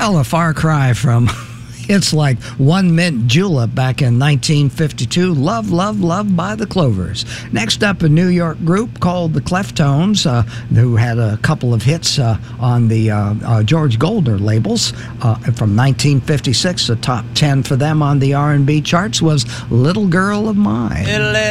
Well, a far cry from hits like One Mint Julep back in 1952, Love, Love, Love by the Clovers. Next up, a New York group called the Cleftones, who had a couple of hits on the George Golder labels. From 1956, the top 10 for them on the R&B charts was Little Girl of Mine.